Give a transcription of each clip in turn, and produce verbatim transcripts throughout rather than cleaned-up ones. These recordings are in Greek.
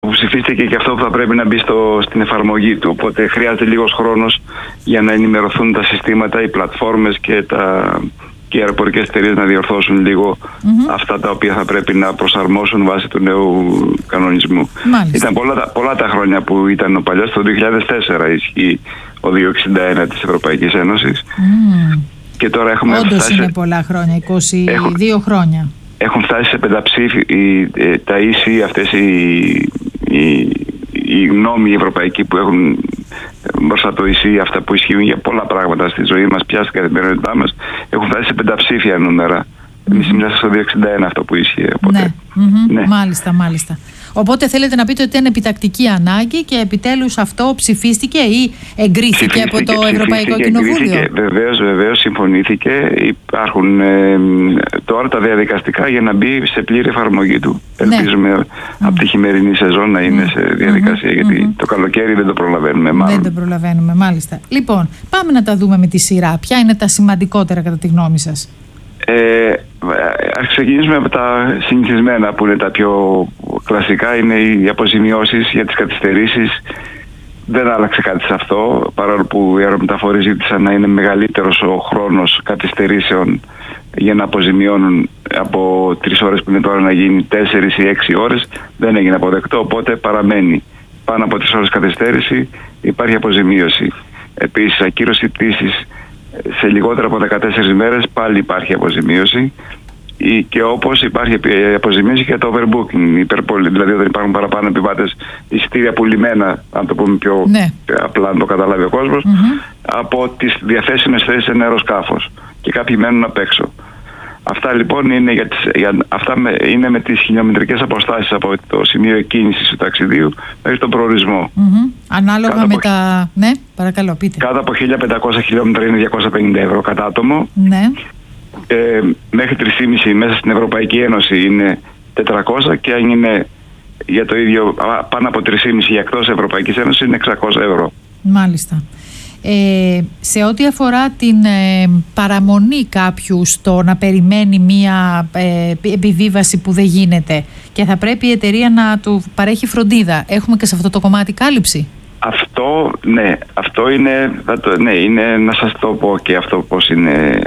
που ψηφίστηκε και αυτό που θα πρέπει να μπει στο, στην εφαρμογή του. Οπότε χρειάζεται λίγος χρόνος για να ενημερωθούν τα συστήματα, οι πλατφόρμες και, τα, και οι αεροπορικές εταιρείες να διορθώσουν λίγο mm-hmm. αυτά τα οποία θα πρέπει να προσαρμόσουν βάσει του νέου κανονισμού. Μάλιστα. Ήταν πολλά, πολλά τα χρόνια που ήταν ο παλιός. Το δύο χιλιάδες τέσσερα ισχύει ο διακόσια εξήντα ένα της Ευρωπαϊκής Ένωσης. Mm. Και τώρα έχουμε Όντως φτάσει... είναι πολλά χρόνια, είκοσι δύο έχουν... χρόνια. Έχουν φτάσει σε πενταψήφι τα ίσοι αυτές οι, οι, οι νόμοι ευρωπαϊκοί που έχουν μπροστά το ίσι, αυτά που ισχύουν για πολλά πράγματα στη ζωή μας, πια στην καθημερινότητά μας, έχουν φτάσει σε πενταψήφια νούμερα. Mm-hmm. Εμείς είμαστε στο διακόσια εξήντα ένα αυτό που ισχύει. Οπότε, ναι. Mm-hmm. ναι. Μάλιστα, μάλιστα. Οπότε θέλετε να πείτε ότι ήταν επιτακτική ανάγκη και επιτέλους αυτό ψηφίστηκε ή εγκρίθηκε ψηφίστηκε, από το Ευρωπαϊκό Κοινοβούλιο? Βεβαίως, βεβαίως συμφωνήθηκε. Υπάρχουν ε, τώρα τα διαδικαστικά για να μπει σε πλήρη εφαρμογή του. Ναι. Ελπίζουμε mm. από τη χειμερινή σεζόν να είναι mm. σε διαδικασία, mm-hmm. γιατί mm-hmm. το καλοκαίρι δεν το προλαβαίνουμε μάλλον. Δεν το προλαβαίνουμε, μάλιστα. Λοιπόν, πάμε να τα δούμε με τη σειρά. Ποια είναι τα σημαντικότερα κατά τη γνώμη σας? Ε, ας ξεκινήσουμε από τα συνηθισμένα που είναι τα πιο κλασικά. Είναι οι αποζημιώσεις για τις καθυστερήσεις. Δεν άλλαξε κάτι σε αυτό, παρόλο που οι αερομεταφορείς ζήτησαν να είναι μεγαλύτερος ο χρόνος καθυστερήσεων για να αποζημιώνουν από τρεις ώρες που είναι τώρα να γίνει τέσσερις ή έξι ώρες. Δεν έγινε αποδεκτό, οπότε παραμένει. Πάνω από τρεις ώρες καθυστέρηση υπάρχει αποζημίωση. Επίσης, ακύρωση πτήσης σε λιγότερα από δεκατέσσερις μέρες πάλι υπάρχει αποζημίωση, και όπως υπάρχει αποζημίωση και το overbooking, υπερπολι, δηλαδή όταν υπάρχουν παραπάνω επιβάτες, εισιτήρια πουλημένα, αν το πούμε πιο ναι. απλά να το καταλάβει ο κόσμος, mm-hmm. από τις διαθέσιμες θέσεις σε ένα αεροσκάφος, και κάποιοι μένουν απ' έξω. Αυτά λοιπόν είναι, για τις, για, αυτά με, είναι με τις χιλιομετρικές αποστάσεις από το σημείο εκκίνησης του ταξιδίου μέχρι τον προορισμό. Mm-hmm. Ανάλογα κάτω με από, τα... Ναι, παρακαλώ, πείτε. Κάτω από χίλια πεντακόσια χιλιόμετρα είναι διακόσια πενήντα ευρώ κατά άτομο. Ναι. Ε, μέχρι τρεις κόμμα πέντε μέσα στην Ευρωπαϊκή Ένωση είναι τετρακόσια, και αν είναι για το ίδιο πάνω από τρεις κόμμα πέντε για εκτός Ευρωπαϊκής Ένωσης είναι εξακόσια ευρώ. Μάλιστα. Ε, σε ό,τι αφορά την ε, παραμονή κάποιου στο να περιμένει μία ε, επιβίβαση που δεν γίνεται και θα πρέπει η εταιρεία να του παρέχει φροντίδα, έχουμε και σε αυτό το κομμάτι κάλυψη? Αυτό, ναι, αυτό είναι, το, ναι, είναι να σας το πω και αυτό πώς είναι.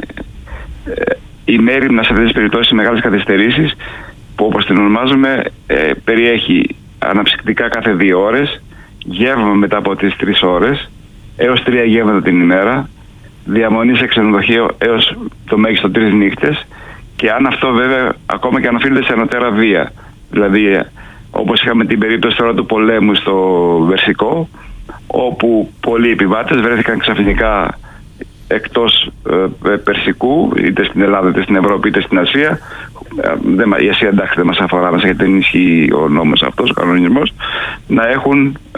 Η μέριμνα σε αυτές τις περιπτώσεις, μεγάλες καθυστερήσεις, που όπως την ονομάζουμε, ε, περιέχει αναψυκτικά κάθε δύο ώρες, γεύμα μετά από τις τρεις ώρες, έως τρία γεύματα την ημέρα, διαμονή σε ξενοδοχείο έως το μέγιστο τρεις νύχτες, και αν αυτό βέβαια ακόμα και αν οφείλεται σε ανωτέρα βία. Δηλαδή, όπως είχαμε την περίπτωση τώρα του πολέμου στο Βερσικό, όπου πολλοί επιβάτες βρέθηκαν ξαφνικά εκτός ε, Περσικού, είτε στην Ελλάδα, είτε στην Ευρώπη, είτε στην Ασία. Ε, η Ασία εντάξει δεν μας αφορά μας, γιατί δεν ισχύει ο νόμος αυτός, ο κανονισμός, να έχουν ε,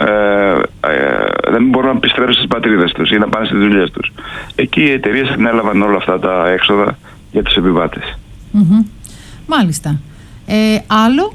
ε, δεν μπορούν να επιστρέψουν στις πατρίδες τους ή να πάνε στις δουλειές τους. Εκεί οι εταιρείες ανέλαβαν όλα αυτά τα έξοδα για τους επιβάτες. Mm-hmm. Μάλιστα. Ε, άλλο?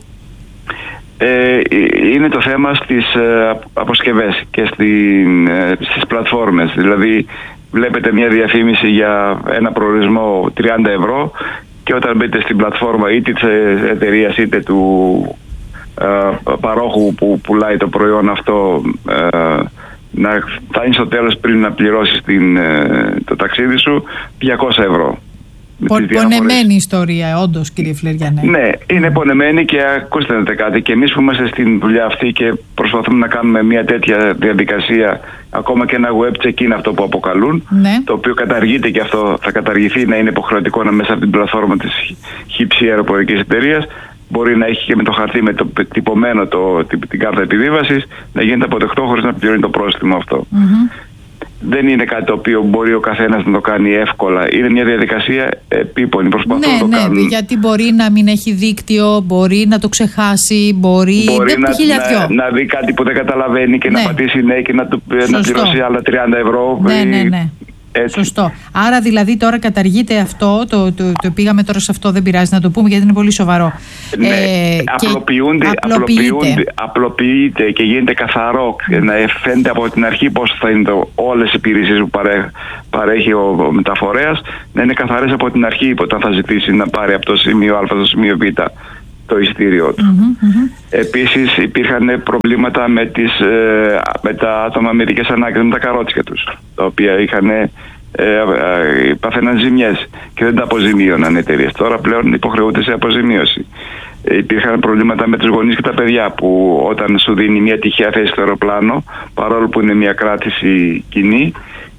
Ε, είναι το θέμα στις ε, αποσκευές και στην, ε, στις πλατφόρμες. Δηλαδή βλέπετε μια διαφήμιση για ένα προορισμό τριάντα ευρώ, και όταν μπείτε στην πλατφόρμα είτε της εταιρείας είτε του ε, παρόχου που πουλάει το προϊόν αυτό, ε, να φτάνει στο τέλος πριν να πληρώσεις την, ε, το ταξίδι σου διακόσια ευρώ. Πονεμένη ιστορία, όντως, κύριε Φλεριανέ. Ναι, είναι πονεμένη, και ακούστε να κάτι. Και εμείς που είμαστε στην δουλειά αυτή και προσπαθούμε να κάνουμε μια τέτοια διαδικασία, ακόμα και ένα web check-in αυτό που αποκαλούν, ναι. το οποίο καταργείται, και αυτό θα καταργηθεί, να είναι υποχρεωτικό να μέσα από την πλατφόρμα της χύψη αεροπορικής εταιρείας. Μπορεί να έχει και με το χαρτί, με το τυπωμένο το, την κάρτα επιβίβασης, να γίνεται αποδεκτό χωρίς να πληρώνει το πρόστιμο αυτό. Mm-hmm. Δεν είναι κάτι το οποίο μπορεί ο καθένας να το κάνει εύκολα. Είναι μια διαδικασία επίπονη. Προσπαθούν ναι, να το ναι, κάνουν. Γιατί μπορεί να μην έχει δίκτυο, μπορεί να το ξεχάσει, μπορεί, μπορεί να, να, να δει κάτι που δεν καταλαβαίνει και ναι. να πατήσει ναι και να, του, να πληρώσει άλλα τριάντα ευρώ. Ναι, ναι, ναι. Έτσι. Σωστό. Άρα δηλαδή τώρα καταργείται αυτό, το, το, το πήγαμε τώρα σε αυτό, δεν πειράζει να το πούμε γιατί είναι πολύ σοβαρό. Ναι, ε, απλοποιούνται, απλοποιείται. απλοποιείται και γίνεται καθαρό, mm. να φαίνεται από την αρχή πώς θα είναι το, όλες οι υπηρεσίες που παρέ, παρέχει ο, ο μεταφορέας, να είναι καθαρές από την αρχή όταν θα ζητήσει να πάρει από το σημείο Α στο σημείο Β το εισιτήριό του. Mm-hmm, mm-hmm. Επίσης υπήρχαν προβλήματα με, τις, ε, με τα άτομα με ειδικές ανάγκες, με τα καρότσια τους, τα οποία είχαν ε, ε, ε, παθαίναν ζημιές και δεν τα αποζημίωναν οι εταιρείες. Τώρα πλέον υποχρεούνται σε αποζημίωση. Ε, υπήρχαν προβλήματα με τους γονείς και τα παιδιά, που όταν σου δίνει μια τυχαία θέση στο αεροπλάνο, παρόλο που είναι μια κράτηση κοινή,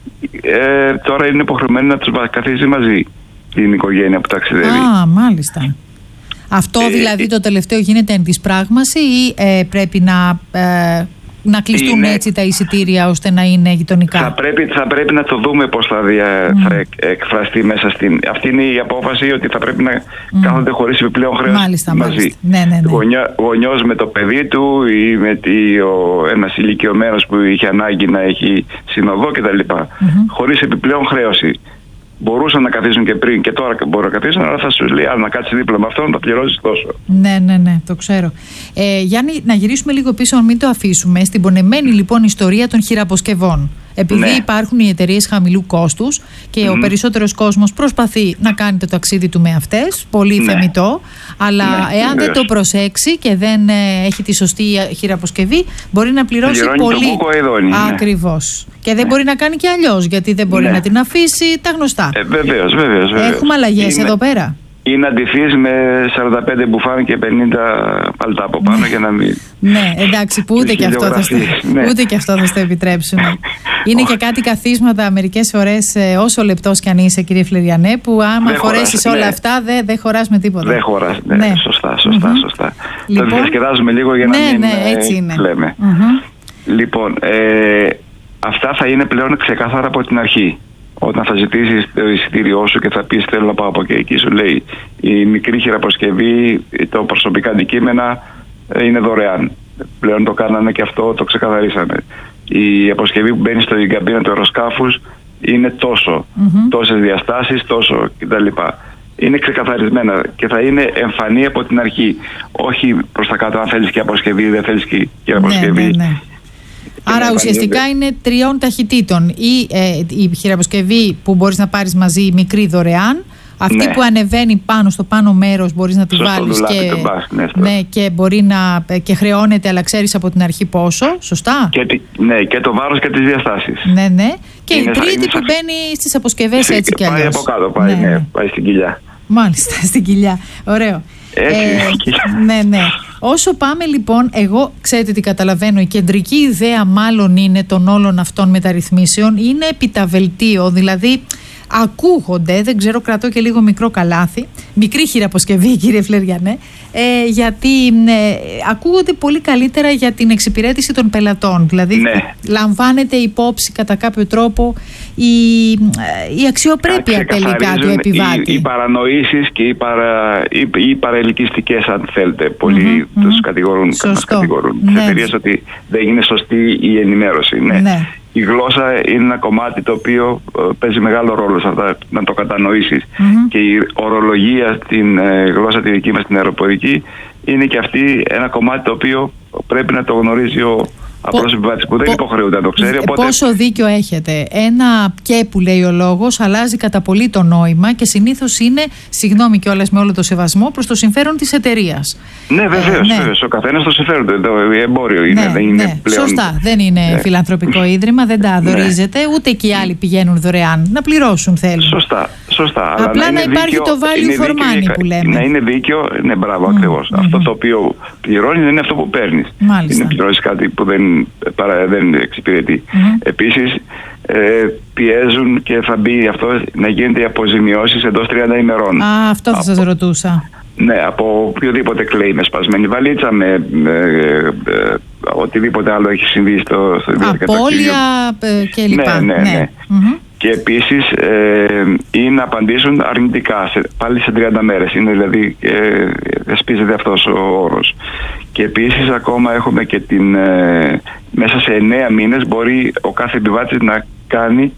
ε, τώρα είναι υποχρεωμένοι να τους καθίσει μαζί την οικογένεια που ταξιδεύει. Α, μάλιστα. Αυτό ε, δηλαδή το τελευταίο γίνεται εν της πράγμαση ή ε, πρέπει να, ε, να κλειστούν είναι, έτσι τα εισιτήρια ώστε να είναι γειτονικά? Θα πρέπει, θα πρέπει να το δούμε πώς θα, δια, mm. θα εκφραστεί μέσα στην... Αυτή είναι η απόφαση, ότι θα πρέπει να mm. κάθονται χωρίς επιπλέον χρέος μάλιστα, μαζί. Μάλιστα. Ναι, ναι, ναι. Γονιά, γονιός με το παιδί του ή με τη, ο, ένας ηλικιωμένος που είχε ανάγκη να έχει συνοδό κτλ. Mm-hmm. Χωρίς επιπλέον χρέωση. Μπορούσαν να καθίσουν και πριν και τώρα μπορούν να καθίσουν, αλλά θα σου λέει: αν να κάτσει δίπλα με αυτόν, θα πληρώσει τόσο. Ναι, ναι, ναι, το ξέρω. Ε, Γιάννη, να γυρίσουμε λίγο πίσω, μην το αφήσουμε. Στην πονεμένη λοιπόν ιστορία των χειραποσκευών. Επειδή ναι. υπάρχουν οι εταιρείες χαμηλού κόστους και mm. ο περισσότερος κόσμος προσπαθεί να κάνει το ταξίδι του με αυτές, πολύ ναι. θεμιτό, αλλά ναι, εάν βεβαίως. δεν το προσέξει και δεν ε, έχει τη σωστή χειραποσκευή, μπορεί να πληρώσει Λιρώνει πολύ. Ναι. Ακριβώς. Και δεν ναι. μπορεί να κάνει και αλλιώς, γιατί δεν μπορεί ναι. να την αφήσει, τα γνωστά. Ε, βεβαίως, βεβαίως, βεβαίως. Έχουμε αλλαγές είναι, εδώ πέρα. Ή να ντυθείς με σαράντα πέντε μπουφάν και πενήντα παλτά από πάνω για να μην... Ναι, εντάξει, που ούτε και, αυτό θα στο, ναι. ούτε και αυτό θα στο επιτρέψουμε. Είναι και κάτι καθίσματα μερικές φορές, όσο λεπτός κι αν είσαι, κύριε Φλεριανέ, που άμα φορέσεις όλα ναι. αυτά δεν δε χωράς με τίποτα. Δεν χωράς, ναι, ναι. Σωστά, σωστά, mm-hmm. σωστά. Λοιπόν, θα διασκεδάζουμε λίγο για να ναι, μην ναι, έτσι είναι. λέμε. Mm-hmm. Λοιπόν, ε, αυτά θα είναι πλέον ξεκάθαρα από την αρχή. Όταν θα ζητήσεις το εισιτήριό σου και θα πεις θέλω να πάω από εκεί, εκεί σου λέει η μικρή χειραποσκευή, το προσωπικά αντικείμενα είναι δωρεάν. Πλέον το κάνανε και αυτό, το ξεκαθαρίσανε. Η αποσκευή που μπαίνει στην καμπίνα του αεροσκάφους είναι τόσο, mm-hmm. τόσες διαστάσεις, τόσο κτλ. Είναι ξεκαθαρισμένα και θα είναι εμφανή από την αρχή. Όχι προς τα κάτω αν θέλεις και αποσκευή, δεν θέλεις και αποσκευή. Ναι, ναι, ναι. Άρα ουσιαστικά είναι τριών ταχυτήτων. Ή ε, η χειραποσκευή που μπορείς να πάρεις μαζί μικρή δωρεάν, αυτή ναι. που ανεβαίνει πάνω στο πάνω μέρος μπορείς να τη Σωστό, βάλεις και, μπας, ναι, ναι, και μπορεί να και χρεώνεται, αλλά ξέρεις από την αρχή πόσο, σωστά? Και, ναι, και το βάρος και τις διαστάσεις. Ναι, ναι. Και είναι, η τρίτη είναι, που σαν... μπαίνει στις αποσκευές έτσι κι αλλιώς. Πάει από κάτω, πάει, ναι, ναι, πάει στην κοιλιά. Μάλιστα, στην κοιλιά. Ωραίο. Έτσι, ε, ναι, ναι. Όσο πάμε λοιπόν, εγώ ξέρετε τι καταλαβαίνω, η κεντρική ιδέα μάλλον είναι των όλων αυτών μεταρρυθμίσεων είναι επιταβελτίο, δηλαδή ακούγονται, δεν ξέρω, κρατώ και λίγο μικρό καλάθι, μικρή χειραποσκευή κύριε Φλεριανέ, ε, γιατί ε, ακούγονται πολύ καλύτερα για την εξυπηρέτηση των πελατών, δηλαδή ναι. λαμβάνεται υπόψη κατά κάποιο τρόπο η, η αξιοπρέπεια τελικά του επιβάτη. Οι, οι παρανοήσεις και οι, παρα, οι, οι παραελκυστικές, αν θέλετε, πολλοί mm-hmm, τους mm-hmm. κατηγορούν, μας κατηγορούν ναι. τις εταιρείες ότι δεν είναι σωστή η ενημέρωση. Ναι. Ναι. Η γλώσσα είναι ένα κομμάτι το οποίο παίζει μεγάλο ρόλο σε αυτά, να το κατανοήσεις. Mm-hmm. Και η ορολογία στην ε, γλώσσα τη δική μας την αεροπορική είναι και αυτή ένα κομμάτι το οποίο πρέπει να το γνωρίζει ο απλός επιβάτης που δεν υποχρεούται να το ξέρει. Οπότε... Πόσο δίκιο έχετε. Ένα και που λέει ο λόγος αλλάζει κατά πολύ το νόημα και συνήθως είναι, συγγνώμη κιόλας με όλο το σεβασμό, προς το συμφέρον της εταιρείας. Ναι, βεβαίως. Ε, ναι. Ο καθένας το συμφέρον του. Το εμπόριο είναι. Ναι, δεν είναι ναι. πλέον... Σωστά. Δεν είναι ναι. φιλανθρωπικό ίδρυμα, δεν τα δωρίζετε, ναι. ούτε και οι άλλοι πηγαίνουν δωρεάν. Να πληρώσουν θέλουν. Σωστά. Σωστά. Απλά να, να υπάρχει δίκαιο, το value for money που λέμε. Να είναι δίκαιο, ναι, μπράβο, mm, ακριβώς. Mm-hmm. Αυτό το οποίο πληρώνει δεν είναι αυτό που παίρνει. Είναι πληρώνει κάτι που δεν, παρά, δεν εξυπηρετεί. Mm-hmm. Επίσης, ε, πιέζουν και θα μπει αυτό να γίνεται οι αποζημιώσεις εντός τριάντα ημερών. Α, αυτό θα από, σας ρωτούσα. Ναι, από οποιοδήποτε κλαίει, με σπασμένη βαλίτσα, με, με ε, ε, οτιδήποτε άλλο έχει συμβεί στο, στο απώλεια κλπ. Ναι, ναι, ναι. ναι. Mm-hmm. Και επίσης ε, ή να απαντήσουν αρνητικά, σε, πάλι σε τριάντα μέρες. Είναι δηλαδή, ε, θεσπίζεται αυτός ο όρος. Και επίσης ακόμα έχουμε και την, ε, μέσα σε εννέα μήνες μπορεί ο κάθε επιβάτης να κάνει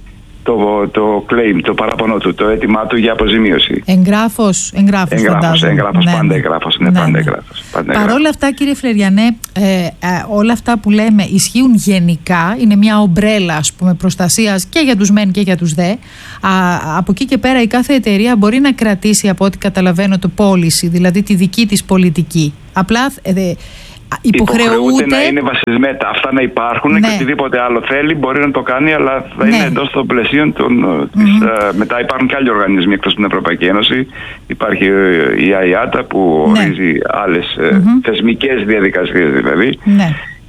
το, το claim, το παράπονο του, το αίτημά του για αποζημίωση. Εγγράφος, εγγράφος φαντάζομαι. Εγγράφος, ναι, πάντα ναι. εγγράφος, είναι ναι, πάντα ναι. εγγράφος. Παρ' όλα αυτά, κύριε Φλεριανέ, ε, ε, όλα αυτά που λέμε ισχύουν γενικά, είναι μια ομπρέλα, ας πούμε, προστασίας και για τους μεν και για τους δε. Α, από εκεί και πέρα η κάθε εταιρεία μπορεί να κρατήσει, από ό,τι καταλαβαίνω, το policy, δηλαδή τη δική της πολιτική. Απλά ε, υποχρεούται να είναι βασισμένα, αυτά να υπάρχουν, ναι. Και οτιδήποτε άλλο θέλει μπορεί να το κάνει, αλλά θα ναι. είναι εντός των πλαισίων των, mm-hmm. της, uh, μετά υπάρχουν και άλλοι οργανισμοί εκτός από την Ευρωπαϊκή Ένωση. Υπάρχει η ΑΙΑΤΑ που ναι. ορίζει άλλες mm-hmm. θεσμικές διαδικασίες δηλαδή. Ναι.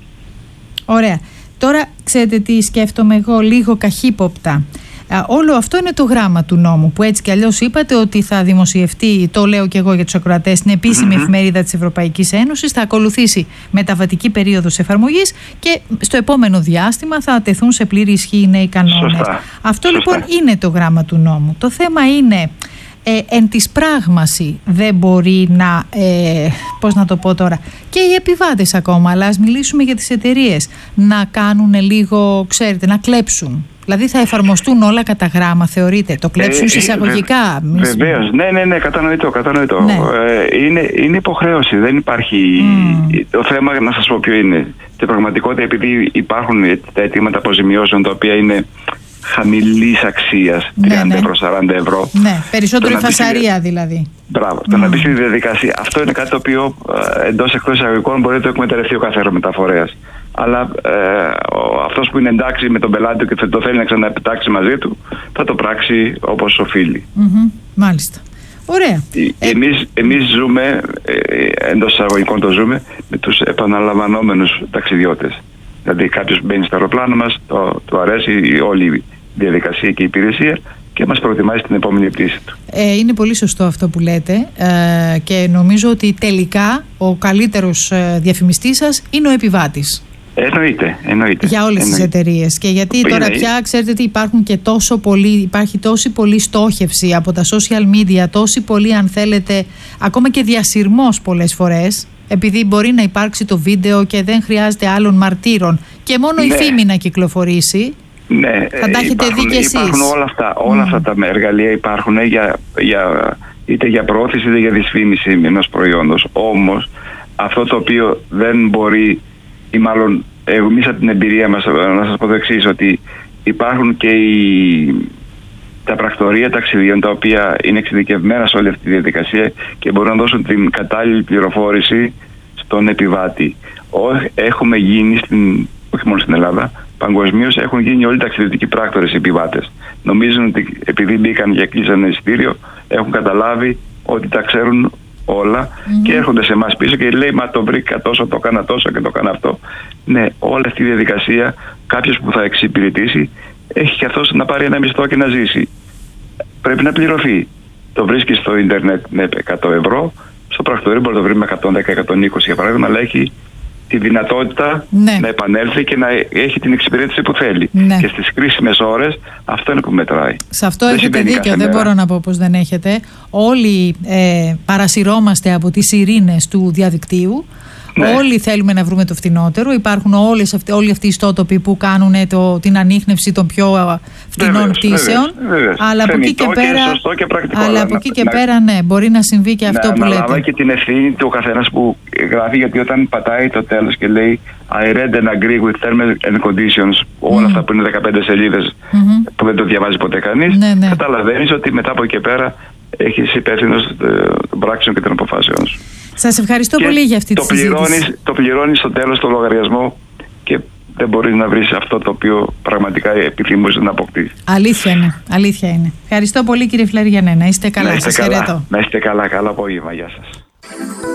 Ωραία. Τώρα ξέρετε τι σκέφτομαι εγώ λίγο καχύποπτα. Όλο αυτό είναι το γράμμα του νόμου που έτσι κι αλλιώς είπατε ότι θα δημοσιευτεί, το λέω και εγώ για τους ακροατές, στην επίσημη mm-hmm. εφημερίδα της Ευρωπαϊκής Ένωσης, θα ακολουθήσει μεταβατική περίοδος εφαρμογής και στο επόμενο διάστημα θα τεθούν σε πλήρη ισχύ οι νέοι κανόνες. Σωστά. Αυτό Σωστά. λοιπόν είναι το γράμμα του νόμου. Το θέμα είναι ε, εν της πράγμαση δεν μπορεί να, ε, πώς να το πω τώρα, και οι επιβάτες ακόμα, αλλά ας μιλήσουμε για τις εταιρείες, να κάνουν λίγο, ξέρετε, να κλέψουν. Δηλαδή θα εφαρμοστούν όλα κατά γράμμα, θεωρείτε, το κλέψουν ε, εισαγωγικά. Βε, Βεβαίως, ναι, ναι, ναι, κατανοητό, κατανοητό. Ναι. Ε, είναι, είναι υποχρέωση, δεν υπάρχει, mm. το θέμα να σας πω ποιο είναι. Στην πραγματικότητα, επειδή υπάρχουν τα αιτήματα αποζημιώσεων τα οποία είναι χαμηλής αξίας, τριάντα ναι, ναι. ευρώ, σαράντα ευρώ. Ναι, περισσότερο η φασαρία δηλαδή. Μπράβο, το mm. να μπει στη διαδικασία. Αυτό είναι κάτι το οποίο εντός εκτός εισαγωγικών μπορεί να το εκμεταλλευτεί ο κάθε αερομεταφορέας. Αλλά ε, ο, αυτός που είναι εντάξει με τον πελάτη του και το θέλει να ξαναπετάξει μαζί του, θα το πράξει όπως οφείλει. Mm-hmm. Μάλιστα. Ωραία. Ε, εμείς, εμείς ζούμε, ε, εντός εισαγωγικών το ζούμε, με τους επαναλαμβανόμενους ταξιδιώτες. Δηλαδή κάποιος μπαίνει στο αεροπλάνο μας, το, το αρέσει η όλη η διαδικασία και η υπηρεσία και μας προετοιμάζει την επόμενη πτήση του. Ε, είναι πολύ σωστό αυτό που λέτε ε, και νομίζω ότι τελικά ο καλύτερος ε, διαφημιστής σας είναι ο επιβάτης. Εννοείται, εννοείται. Για όλες τις εταιρείες. Και γιατί τώρα είναι... πια ξέρετε ότι υπάρχουν και τόσο πολύ, υπάρχει τόση πολλή στόχευση από τα social media, τόση πολύ αν θέλετε, ακόμα και διασυρμός πολλές φορές, επειδή μπορεί να υπάρξει το βίντεο και δεν χρειάζεται άλλων μαρτύρων και μόνο ναι. η φήμη να κυκλοφορήσει. Ναι, θα τα έχετε δει και εσείς. Υπάρχουν όλα αυτά, όλα mm. αυτά τα εργαλεία υπάρχουν για, για, είτε για προώθηση είτε για δυσφήμιση ενός προϊόντος. Όμως αυτό το οποίο δεν μπορεί, ή μάλλον εμείς από την εμπειρία μας, να σας πω το εξής, ότι υπάρχουν και οι, τα πρακτορεία ταξιδίων τα οποία είναι εξειδικευμένα σε όλη αυτή τη διαδικασία και μπορούν να δώσουν την κατάλληλη πληροφόρηση στον επιβάτη. Έχουμε γίνει, στην, όχι μόνο στην Ελλάδα, παγκοσμίως έχουν γίνει όλοι οι ταξιδιωτικοί πράκτορες επιβάτες. Νομίζουν ότι επειδή μπήκαν και κλείσαν εισιτήριο, έχουν καταλάβει ότι τα ξέρουν όλα mm-hmm. και έρχονται σε εμάς πίσω και λέει μα το βρήκα τόσο, το κάνα τόσο και το κάνα αυτό. Ναι, όλη αυτή η διαδικασία κάποιος που θα εξυπηρετήσει έχει καθώς να πάρει ένα μισθό και να ζήσει. Πρέπει να πληρωθεί. Το βρίσκει στο ίντερνετ με εκατό ευρώ, στο πρακτορείο μπορεί να το βρει με εκατόν δέκα εκατόν είκοσι για παράδειγμα, αλλά έχει τη δυνατότητα ναι. να επανέλθει και να έχει την εξυπηρέτηση που θέλει. Ναι. Και στις κρίσιμες ώρες αυτό είναι που μετράει. Σε αυτό δεν έχετε δίκιο, δεν μπορώ να πω πως δεν έχετε. Όλοι ε, παρασυρώμαστε από τις ειρήνες του διαδικτύου. Ναι. Όλοι θέλουμε να βρούμε το φθηνότερο. Υπάρχουν όλες αυτοί, όλοι αυτοί οι ιστότοποι που κάνουν το, την ανίχνευση των πιο φθηνών πτήσεων. Αλλά από εκεί και πέρα, και αλλά από εκεί και να, πέρα ναι, μπορεί να συμβεί και αυτό να, που να λέτε. Να και την ευθύνη του καθένας που γράφει, γιατί όταν πατάει το τέλος και λέει I read and agree with terms and conditions, όλα mm. αυτά που είναι δεκαπέντε σελίδες mm-hmm. που δεν το διαβάζει ποτέ κανείς, ναι, ναι. καταλαβαίνεις ότι μετά από εκεί και πέρα έχεις υπεύθυνος των πράξεων και των αποφάσεων σου. Σας ευχαριστώ και πολύ για αυτή τη το συζήτηση. Πληρώνεις, το πληρώνεις στο τέλος το λογαριασμό και δεν μπορείς να βρεις αυτό το οποίο πραγματικά επιθυμούσες να αποκτήσεις. Αλήθεια είναι, αλήθεια είναι. Ευχαριστώ πολύ κύριε Φλεριανέ, να είστε καλά, να είστε σας καλά, χαιρετώ. Να είστε καλά, καλό απόγευμα, γεια σας.